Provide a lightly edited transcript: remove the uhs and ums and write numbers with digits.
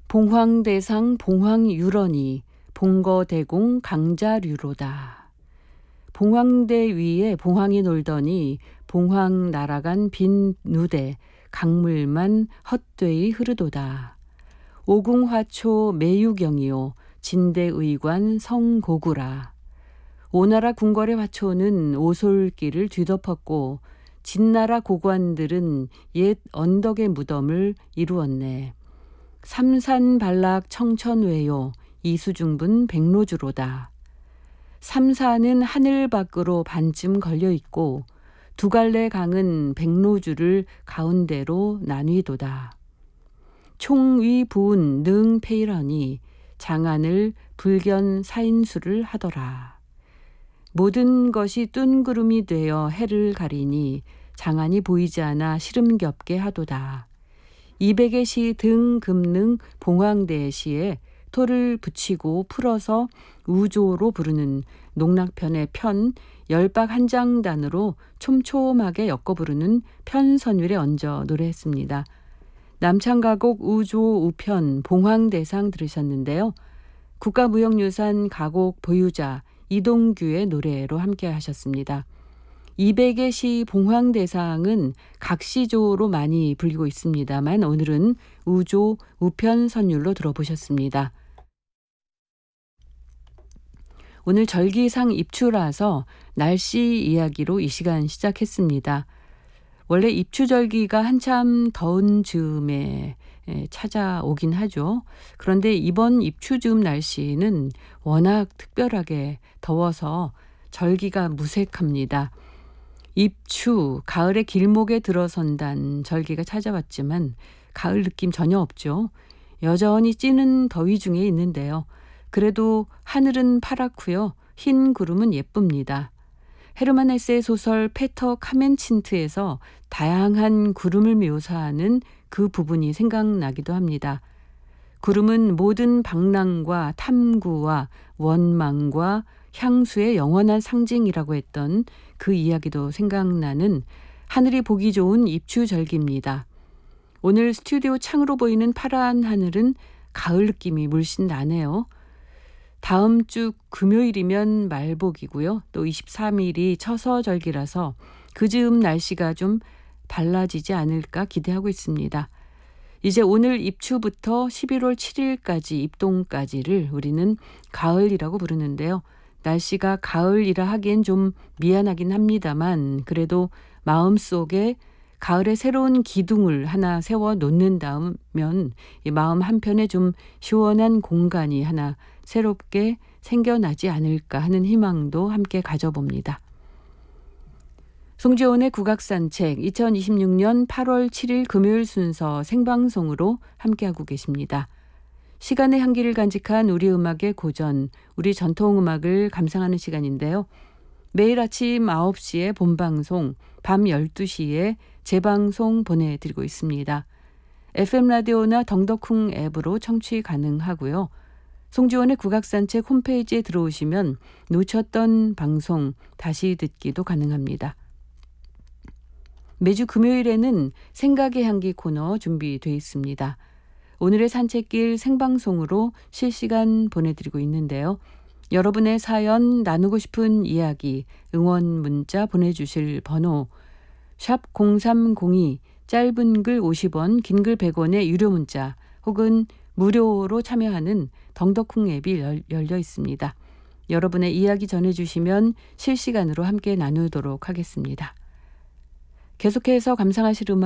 봉황대상 봉황유런이 봉거대공 강자류로다. 봉황대 위에 봉황이 놀더니 봉황 날아간 빈 누대 강물만 헛되이 흐르도다. 오궁화초 매유경이요 진대의관 성고구라. 오나라 궁궐의 화초는 오솔길을 뒤덮었고 진나라 고관들은 옛 언덕의 무덤을 이루었네. 삼산발락 청천외요 이수중분 백로주로다. 삼산은 하늘 밖으로 반쯤 걸려있고 두 갈래 강은 백로주를 가운데로 나뉘도다. 총위 부운 능페이러니 장안을 불견 사인수를 하더라. 모든 것이 뜬구름이 되어 해를 가리니 장안이 보이지 않아 시름겹게 하도다. 200의 시 등금능 봉황대 시에 토를 붙이고 풀어서 우조로 부르는 농락편의 편 열박 한장단으로 촘촘하게 엮어 부르는 편선율에 얹어 노래했습니다. 남창가곡 우조 우편 봉황대상 들으셨는데요. 국가무형유산 가곡 보유자 이동규의 노래로 함께 하셨습니다. 200의 시 봉황대상은 각 시조로 많이 불리고 있습니다만 오늘은 우조 우편 선율로 들어보셨습니다. 오늘 절기상 입추라서 날씨 이야기로 이 시간 시작했습니다. 원래 입추절기가 한참 더운 즈음에 찾아오긴 하죠. 그런데 이번 입추 즈음 날씨는 워낙 특별하게 더워서 절기가 무색합니다. 입추, 가을의 길목에 들어선단 절기가 찾아왔지만 가을 느낌 전혀 없죠. 여전히 찌는 더위 중에 있는데요. 그래도 하늘은 파랗고요. 흰 구름은 예쁩니다. 헤르만 헤세의 소설 페터 카멘친트에서 다양한 구름을 묘사하는 그 부분이 생각나기도 합니다. 구름은 모든 방랑과 탐구와 원망과 향수의 영원한 상징이라고 했던 그 이야기도 생각나는 하늘이 보기 좋은 입추절기입니다. 오늘 스튜디오 창으로 보이는 파란 하늘은 가을 느낌이 물씬 나네요. 다음 주 금요일이면 말복이고요. 또 23일이 처서절기라서 그 즈음 날씨가 좀 달라지지 않을까 기대하고 있습니다. 이제 오늘 입추부터 11월 7일까지 입동까지를 우리는 가을이라고 부르는데요. 날씨가 가을이라 하기엔 좀 미안하긴 합니다만 그래도 마음속에 가을의 새로운 기둥을 하나 세워 놓는다면 이 마음 한편에 좀 시원한 공간이 하나 새롭게 생겨나지 않을까 하는 희망도 함께 가져봅니다. 송지온의 국악산책 2026년 8월 7일 금요일 순서 생방송으로 함께하고 계십니다. 시간의 향기를 간직한 우리 음악의 고전, 우리 전통음악을 감상하는 시간인데요. 매일 아침 9시에 본방송, 밤 12시에 재방송 보내드리고 있습니다. FM 라디오나 덩덕쿵 앱으로 청취 가능하고요. 송지원의 국악산책 홈페이지에 들어오시면 놓쳤던 방송 다시 듣기도 가능합니다. 매주 금요일에는 생각의 향기 코너 준비되어 있습니다. 오늘의 산책길 생방송으로 실시간 보내드리고 있는데요. 여러분의 사연 나누고 싶은 이야기, 응원 문자 보내주실 번호 샵 0302 짧은 글 50원, 긴 글 100원의 유료 문자 혹은 무료로 참여하는 덩덕쿵 앱이 열려 있습니다. 여러분의 이야기 전해주시면 실시간으로 함께 나누도록 하겠습니다. 계속해서 감상하실 음악